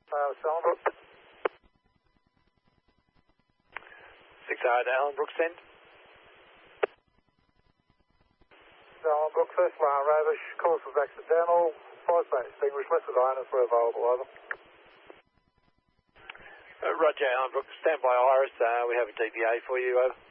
Allenbrook. 6 to Allenbrook, send. Allenbrook, first line, Ravish, course was accidental. 5 extinguished, left owners were available, over. Roger, Allenbrook, stand by Iris. We have a DPA for you, over.